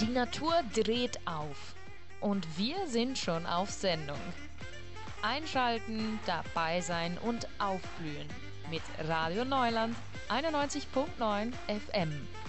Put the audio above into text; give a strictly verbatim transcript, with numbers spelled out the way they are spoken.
Die Natur dreht auf und wir sind schon auf Sendung. Einschalten, dabei sein und aufblühen mit Radio Neuland einundneunzig Komma neun F M.